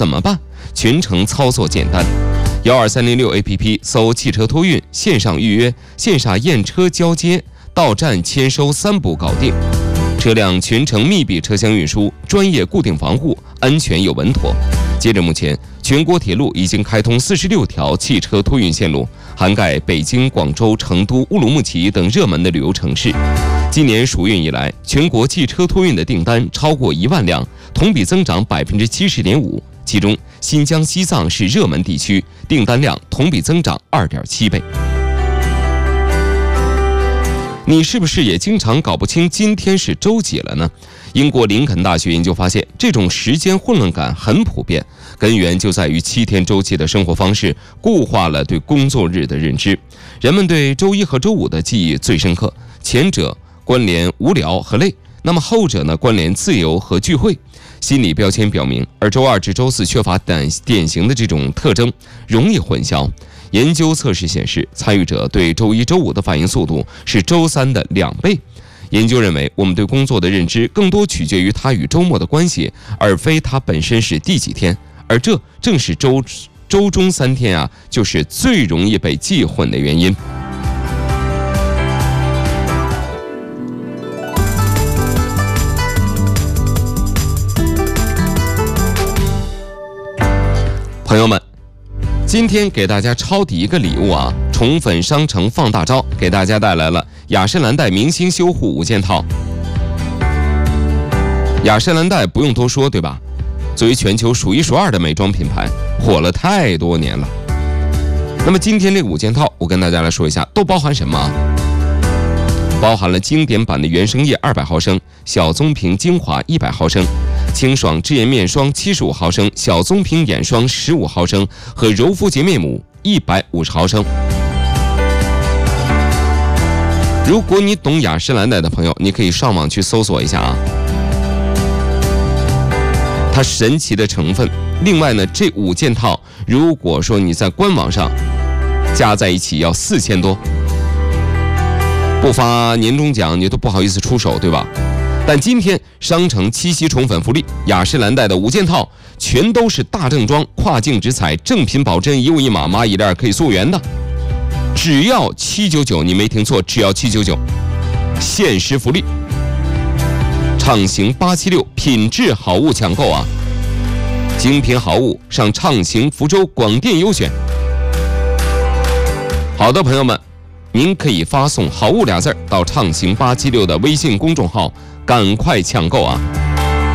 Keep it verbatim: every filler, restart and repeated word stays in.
怎么办？全程操作简单，幺二三零六 A P P 搜汽车托运，线上预约，线下验车交接，到站签收三步搞定。车辆全程密闭车厢运输，专业固定防护，安全又稳妥。截至目前，全国铁路已经开通四十六条汽车托运线路，涵盖北京、广州、成都、乌鲁木齐等热门的旅游城市。今年暑运以来，全国汽车托运的订单超过一万辆，同比增长百分之七十点五。其中，新疆、西藏是热门地区，订单量同比增长二点七倍。你是不是也经常搞不清今天是周几了呢？英国林肯大学研究发现，这种时间混乱感很普遍，根源就在于七天周期的生活方式固化了对工作日的认知。人们对周一和周五的记忆最深刻，前者关联无聊和累，那么后者呢关联自由和聚会。心理标签表明，而周二至周四缺乏典典型的这种特征，容易混淆。研究测试显示，参与者对周一、周五的反应速度是周三的两倍。研究认为，我们对工作的认知更多取决于它与周末的关系，而非它本身是第几天。而这正是周周中三天啊，就是最容易被记混的原因。朋友们，今天给大家抄底一个礼物啊！宠粉商城放大招，给大家带来了雅诗兰黛明星修护五件套。雅诗兰黛不用多说，对吧？作为全球数一数二的美妆品牌，火了太多年了。那么今天这五件套，我跟大家来说一下，都包含什么啊？包含了经典版的原生液二百毫升、小棕瓶精华一百毫升、清爽智颜面霜七十五毫升、小棕瓶眼霜十五毫升和柔肤洁面乳一百五十毫升。如果你懂雅诗兰黛的朋友，你可以上网去搜索一下啊，它神奇的成分。另外呢，这五件套如果说你在官网上加在一起要四千多，不发年终奖你都不好意思出手，对吧？但今天商城七夕宠粉福利，雅诗兰黛的五件套全都是大正装，跨境直采，正品保真，一物一码，蚂蚁链可以溯源的，只要七九九，你没听错，只要七九九，限时福利。畅行八七六，品质好物抢购啊！精品好物上畅行福州广电优选。好的，朋友们，您可以发送好物俩字到畅行八七六的微信公众号，赶快抢购啊！